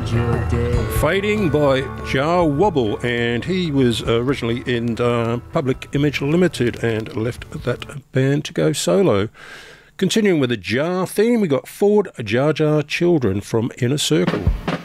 your day. Fading by Jah Wobble, and he was originally in Public Image Limited and left that band to go solo. Continuing with the Jah theme, we got Ford Jar Jar Children from Inner Circle.